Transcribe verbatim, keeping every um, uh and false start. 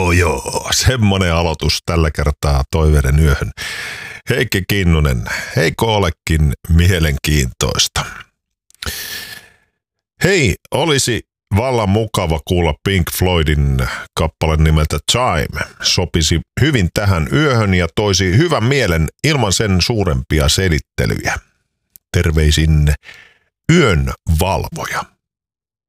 Joo, joo. Semmonen aloitus tällä kertaa toiveiden yöhön. Heikki Kinnunen, eikö olekin mielenkiintoista? Hei, olisi vallan mukava kuulla Pink Floydin kappale nimeltä Time. Sopisi hyvin tähän yöhön ja toisi hyvän mielen ilman sen suurempia selittelyjä. Terveisin Yön valvoja.